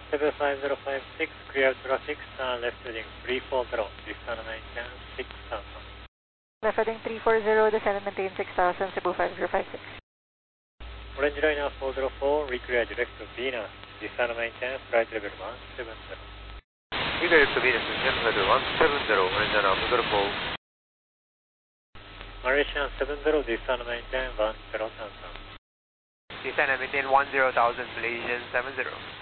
75056, clear traffic, left heading 340, descend maintain 6000. Left heading 340, descend maintain 6000, Cebu 5056. Orange liner 404, reclear direct to Venus, descend maintain flight level 170. Reclear direct to Venus, descend level 170, orange liner 404. Malaysian 70, descend maintain 10,000. Descend and maintain 10,000, Malaysian 70.